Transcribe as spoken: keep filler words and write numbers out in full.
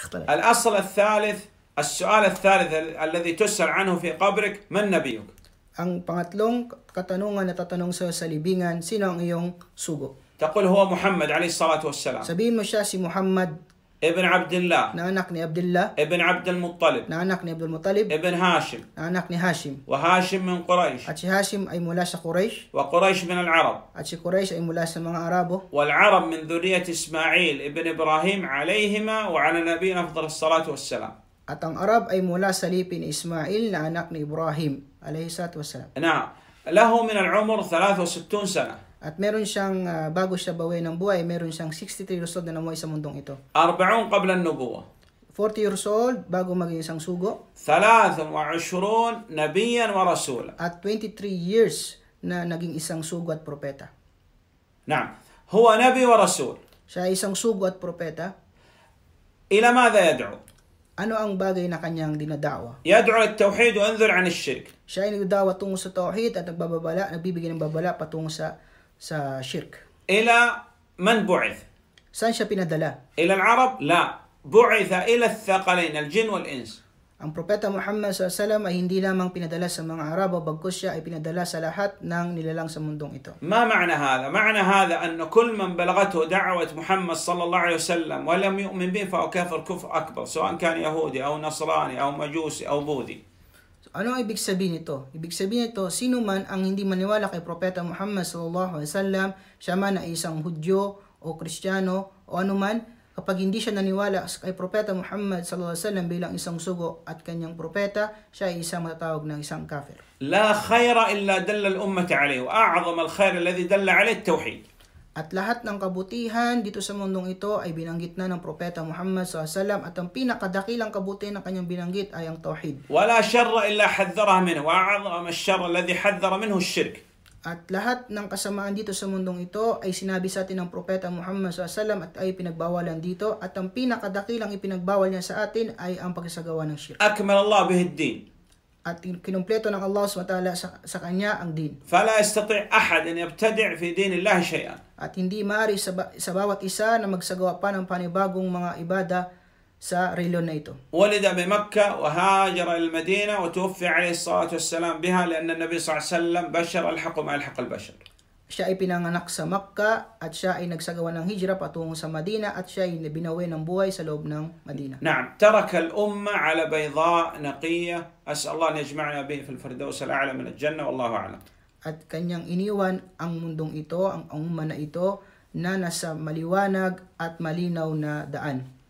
الأصل الثالث السؤال الثالث الذي تسأل عنه في قبرك من نبيك؟ Ang pangatlong katanungan na tatanong sa sa libingan, sino ang iyong sugo? تقول هو محمد عليه الصلاة والسلام Sabihin mo siya si Muhammad ابن عبد الله na anak ni Abdullah, ابن عبد المطلب na anak ni Abdul Muttalib, ابن هاشم na anak ni Hashim. وهاشم من قريش At si Hashim ay mula sa Quraysh, وقريش من العرب at si Quraysh ay mula sa mga Arabo. والعرب من ذرية إسماعيل ابن إبراهيم عليهما وعلى نبينا أفضل الصلاة والسلام. At ang Arab ay mula sa lipi ni Ismail na anak ni Ibrahim alayhi salatu wassalam. نعم له من العمر ثلاث وستون سنة. At meron siyang uh, bago siya bawi ng buhay, meron siyang sixty-three years old na namuhay sa mundong ito. أربعون قبل النبوة. forty years old bago maging isang sugo. ثلاث وعشرون نبيا ورسولا. At twenty-three years na naging isang sugo at propeta. نعم هو نبي ورسول. Siya ay isang sugo at propeta. إلى ماذا يدعو؟ Ano ang bagay na kanyang dinadawa? يدعو للتوحيد وينذر عن الشرك. Siya ay nagdadawa tungo sa tauhid at nagbababala, nagbibigay ng babala patungo sa sa shirk. إلى من بعث؟ Saan siya pinadala? إلى العرب؟ لا، بعث إلى الثقلين الجن والإنس. Ang propeta Muhammad sallallahu alaihi wasallam ay hindi lamang pinadala sa mga Arabo, bagkus siya ay pinadala sa lahat ng nilalang sa mundong ito. ما معنى هذا؟ معنى هذا أن كل من بلغته دعوة محمد صلى الله عليه وسلم ولم يؤمن به فهو كافر كفر أكبر، سواء كان يهودي أو نصراني أو مجوسي أو بوذي. Ano ang ibig sabihin nito? Ibig sabihin nito, sino man ang hindi maniwala kay propeta Muhammad sallallahu alaihi wasallam, siya man ay isang Hudyo o Kristiyano o anuman, kapag hindi siya naniwala kay propeta Muhammad sallallahu alaihi wasallam bilang isang sugo at kanyang propeta, siya ay isang matatawag ng isang kafir. لا خير إلا دل الأمة عليه، وأعظم الخير الذي دل عليه التوحيد. At lahat ng kabutihan dito sa mundong ito ay binanggit na ng propeta Muhammad sallallahu alaihi wasallam, at ang pinakadakilang kabutihan na kanyang binanggit ay ang tauhid. ولا شر إلا حذره منه، وأعظم الشر الذي حذر منه الشرك. At lahat ng kasamaan dito sa mundong ito ay sinabi sa atin ng propeta Muhammad sallallahu alaihi wasallam at ay pinagbawalan dito, at ang pinakadakilang ipinagbawal niya sa atin ay ang pagsasagawa ng shirk. أكمل الله به الدين. At kinumpleto ng Allah subhanahu wa ta'ala sa, sa kanya ang din. فلا يستطيع أحد أن يبتدع في دين الله شيئا. At hindi maaari sa, sa bawat isa na magsagawa pa ng panibagong mga ibada sa reliyon na ito. ولد بمكة وهاجر إلى المدينة وتوفي عليه الصلاة والسلام بها لأن النبي صلى الله عليه وسلم بشر الحق ما يلحق البشر. Siya ay pinanganak sa Makkah at siya ay nagsagawa ng hijra patungo sa Madina at siya ay binawi ng buhay sa loob ng Madina. نعم ترك الأمة على بيضاء نقية أسأل الله أن يجمعنا به في الفردوس الأعلى من الجنة والله أعلم. At kanyang iniwan ang mundong ito, ang umma na ito, na nasa maliwanag at malinaw na daan.